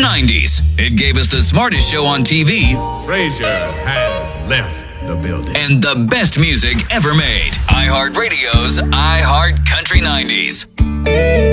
90s. It gave us the smartest show on TV. Frasier has left the building. And the best music ever made. iHeartRadio's iHeart Country 90s.